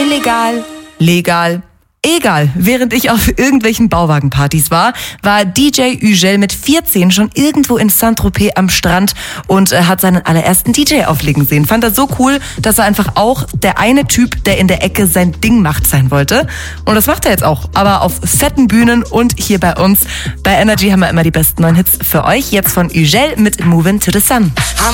Illegal, legal, egal. Während ich auf irgendwelchen Bauwagenpartys war DJ Ügel mit 14 schon irgendwo in Saint-Tropez am Strand und hat seinen allerersten DJ auflegen sehen. Fand er so cool, dass er einfach auch der eine Typ, der in der Ecke sein Ding macht, sein wollte. Und das macht er jetzt auch, aber auf fetten Bühnen und hier bei uns. Bei Energy haben wir immer die besten neuen Hits für euch. Jetzt von Ügel mit Movin' to the Sun.